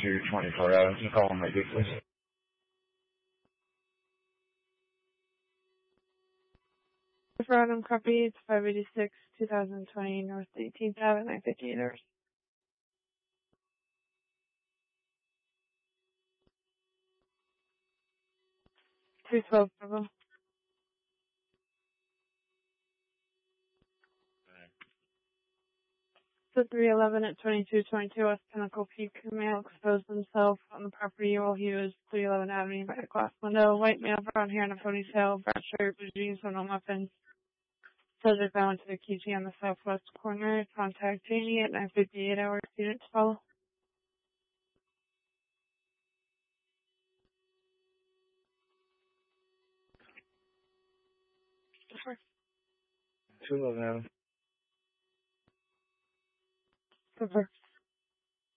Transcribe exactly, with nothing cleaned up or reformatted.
you twenty-four hours and call them please. Referendum copy, it's five eighty-six, two thousand twenty, North eighteenth Avenue, nine fifty-eight hours. two twelve, Bravo. So three eleven at twenty-two twenty-two West Pinnacle Peak, male exposed himself on the property while he was three eleven Avenue by a glass window. White male, brown hair and a ponytail, brown shirt, blue jeans, and no muffins. Subject bound to the Q T on the southwest corner. Contact Janie at nine fifty-eight hours. Students follow. two eleven Avenue. Over.